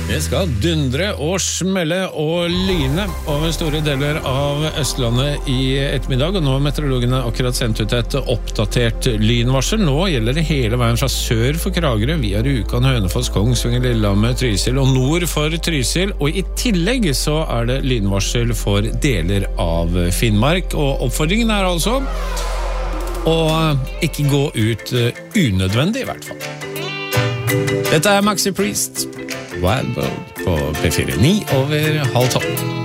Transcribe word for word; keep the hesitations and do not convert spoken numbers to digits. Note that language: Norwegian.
Det skal dundre og smelle og lyne over store deler av Østlandet i ettermiddag, og nå har meteorologene akkurat sendt ut et oppdatert lynvarsel. Nå gjelder det hele veien fra sør for Kragerø, via Rjukan, Hønefoss, Kongsvinger, Lillehammer, Trysil og nord for Trysil, og i tillegg så er det lynvarsel for deler av Finnmark, og oppfordringen er altså å ikke gå ut unødvendig i hvert fall. Dette er Maxi Priest, Wild World på P fire, ni over halv tolv.